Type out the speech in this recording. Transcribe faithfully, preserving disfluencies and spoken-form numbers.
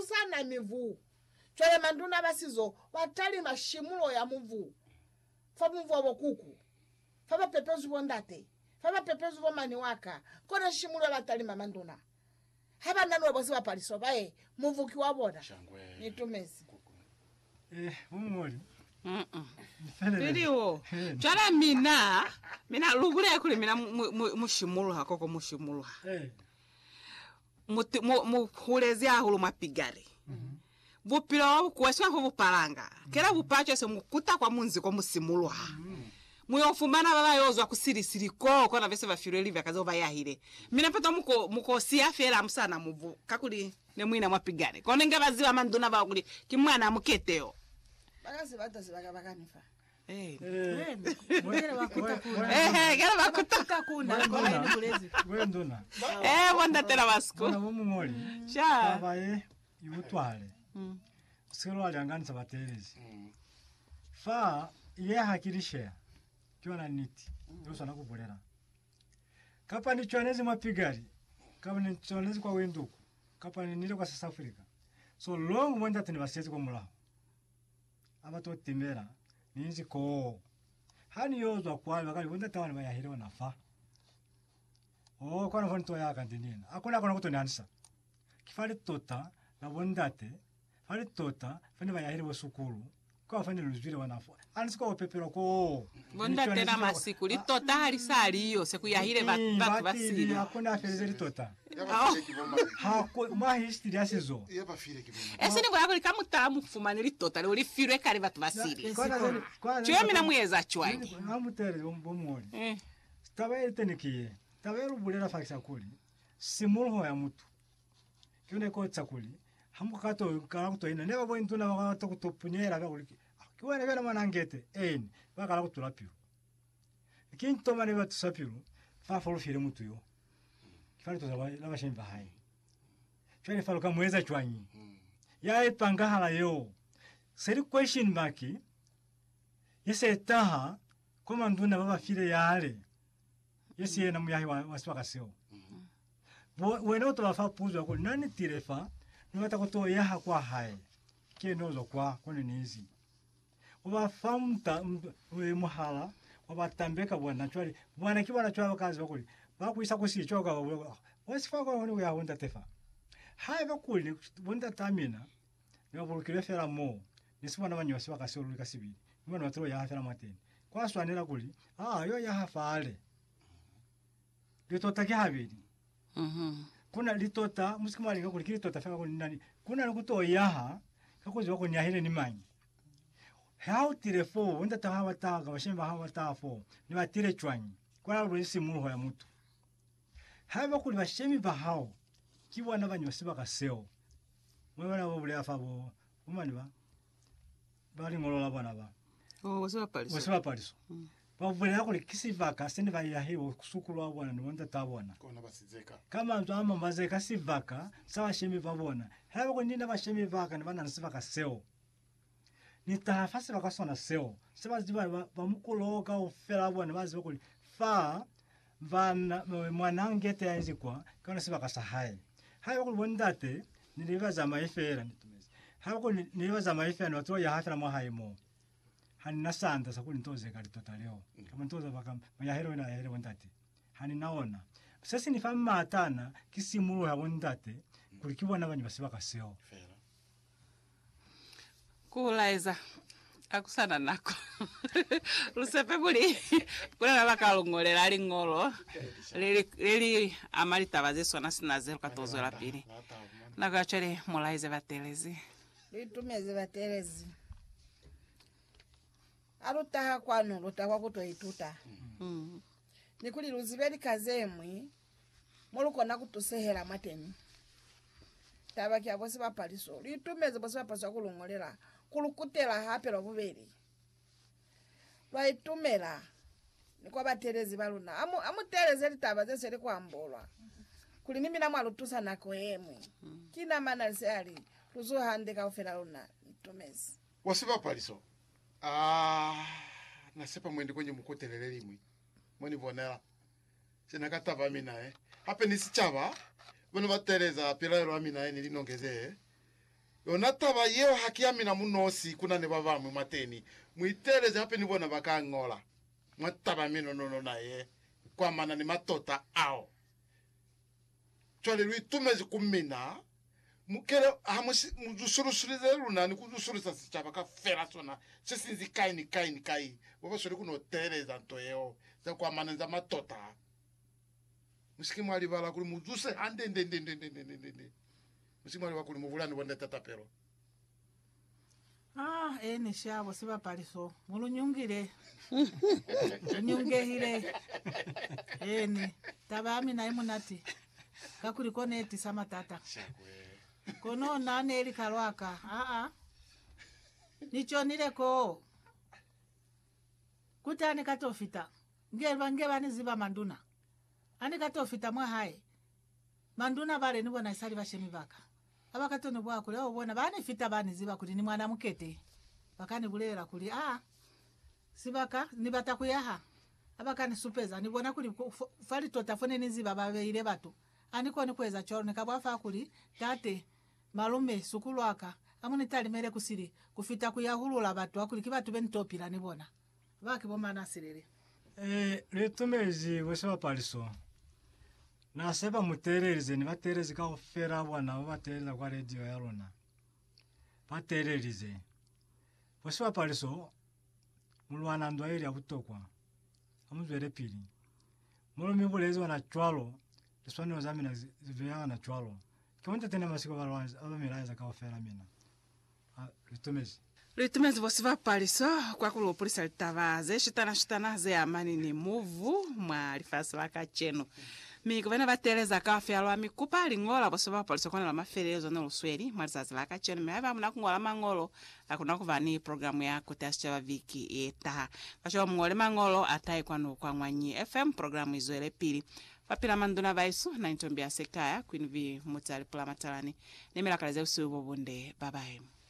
tusana mivu chole manduna basizo batali mashimulo ya muvu fa muvu abokuku fa ba pepezu bondate fa ba pepezu bomani waka kona shimulo batali mamanduna haba nanu bosi bapaliso bae muvu kiwabona nitumezi eh umuri Mm mm. Video. Chara mina, mina lugule kule mina mushimulu hakoko mushimulu. Eh. Mu mu kulezea hulu mapigari. Mhm. Bupiro kuweswa ho bupalanga. Kera bupacho se mukuta kwa munzi kwa musimulwa. Mhm. Muyofumana baba yozwa kusirisiri ko ko na bese bafireli bakazo bayahire. Mina pata muko muko siafera msana muvu kakuli ne mwina mapigari. Kone ngabaziwa manduna bakuli kimwana muketeo. Bakazi batazi bakabakanifa. Eh. Eh. Mwere wakuta kuna. Eh, gera wakuta kuna. Kwa ni kulezi. Wenduna. Eh, wanda tera basko. Bona bomumoli. Sha. Babaye yutwale. Mm. Sikolo alianganisa batelezi. Mm. Fa ye hakilisha. Kiona niti. Yoso nakubulera. Kapa ni chwanezi mapigari. Kapa ni chwanezi kwa wenduku. Kapa ni nile kwa South Africa. So long mwenda tani basezi kwa mulao. Abato timera ninzi ko hani yozwa kwali bakali wenda tawani bayahire nafa oh kwana fonto ya kandinina akona kona kuto nyansa kifali tota na bondate fali tota fani bayahire bosukuru kwa fani luzvire wanafa ansi ko pepero ko bondate na masiku li tota hali sali yo se kuyahire batu basiri akona afezeri tota ha ko ma history asizo yaba fire kiboma ese ni bwako likamuta mufumana li tota li firwe kali batu basiri chwe mina mweza chwangi amutere bomori eh tabaye tenikiye tabaye rubulera fakisa kuli simulho ya mutu kione ko tsakuli hamukato karakuto ina neba bo intuna bakato kutopunyera gauliki kiwane bena manangete en bakala kutulapiro kinto mane batusapiro fa folo fire mutu yo kifali to zaba laba shimba hai chwane falo kamweza chwanyi ya ipanga hala yo seri question baki yese taha koma nduna baba fire yale yesi na muyahi waswaka sio bo weno to bafa puzo ko nani tirefa nwata ko to yaha kwa hai ke nozo kwa kone nizi oba famta muhala oba tambeka bwana chwali bwana kibwana chwa kazi bakuli bakuisa ko si choka wasifa ko ni ya honda tefa hai bakuli bunda tamina ngabulukire fera mo nisibona banyo waswaka sio lulika sibiri mwana watro ya fera mateni kwa swanira kuli ah yo ya hafale litota kihabiri mhm kuna litota musikimali ngakuli litota fanga kuli nani kuna nokuto yaha kakozi wako nyahire ni manyi how tirefo wenda tahawa taga bashimba hawa tafo ni batire chwanyi kwa lwisi muho ya mutu haba kuli bashimi bahao kibwana banyosi bakaseo mwana bo buli afabo umani ba bali ngolola bwana ba oh wasiba paliso wasiba paliso bavule yako likisivaka sende bayahiwo kusukulwa bwana niwanda tabona kona basizeka kama mtu ama mazeka sivaka sawa shemi babona haba ko nina bashemi vaka ni bana nsivaka seo ni tahafasi bakasona seo seba ziba bamukuloka ofera bwana bazi bakuli fa vana mwanangete yanzi kwa kana sivaka sahai haba ko bondate nilibaza maifera nitumezi haba ko nilibaza maifera no to ya hafera mo haimo hani nasanda sakuli ntoze kali totaleo kama ntoza baka mayahero na yahero wondate hani naona sasa ni fama atana kisimuru ya wondate kulikibona abanyi basibaka seo fera kulaiza akusana nako lusepe buli kuna bakalongolera ali ngolo leli leli amalita bazeso na sinazel katozo la pili nakachele mulaize batelezi litumeze batelezi arutaha kwanu rutakwa kutoituta mhm nikuli luzibeli kazemwi mulukona kutusehera mateni tabaki abosi bapaliso litumeze bosi bapaswa kulongolera kulukutela hapelo bubeli lwaitumela nikwa batelezi baluna amu amuteleze litaba zese likwambolwa kuli mimi na mwalutusa nako yemwe kina mana sali luzuhandika ufela luna litumeze wasiba paliso ah nasepa mwende kwenye mukotelele limwe mwani bonela sinakatava mina eh hape nisichava bano bateleza pilalo amina eh nilinongeze yona tava yeo haki ya mina munosi kuna ne bavamwe mateni muitereze hape ni bona bakangola mwataba mino nono naye kwa mana ni matota ao chole lui tumezi kumina mukele hamusi muzusurusurize luna ni kuzusurisa sichaba ka fera sona sesinzi kai ni kai ni kai baba sori kuno tereza ntoyeo za kwa mana za matota musiki mwali bala kuli muzuse hande ndende ndende ndende musiki mwali bakuli muvulani bonde tata pero ah eni shabo siba paliso mulunyungire nyungehire eni tabami na imunati kakuri koneti sama tata kono nane eri kalwaka ah ah nicho nileko kutani katofita ngeba ngeba niziba manduna ani katofita mwa hai manduna bale nibona isali bashemi baka abakatone bwa kule obona bani fita bani ziba kuli ni mwana mukete bakani bulera kuli ah sibaka nibata kuyaha abakani supeza nibona kuli fali totafone niziba babeire batu aniko ni kweza choro nikabwafa kuli tate malume sukulwaka amuni tali mere kusiri kufita kuyahulula batu akuli kibatu bentopira nibona baki bomana sirere eh letumezi bosaba paliso na seba mutererize ni batereze ka ofera bwana batereza kwa radio ya Rona batererize bosaba paliso mulwana ndo eri abutokwa amuzwere pili mulo mibulezi wana chwalo leswani wazamina zivya na chwalo konta tena masiko balwanza abamiraza ka ofera mina letumezi Litumezi vosi vapaliso kwa kulo polisi litavaze shitana shitana ze amani ni muvu mwa lifasi laka cheno mi kuvena vateleza kafe alwa mikupa lingola vosi vapaliso kone la maferezo na lusweli mwa lizazi laka cheno mehava muna kungola mangolo akuna kuvani programu ya kutasha viki etaha kasho mngole mangolo atai kwa nukwa mwanyi F M programu izoele pili Papila manduna vaisu na intombia sekaya Queen V mutali pula matalani Nemela kaleze usubo bunde babae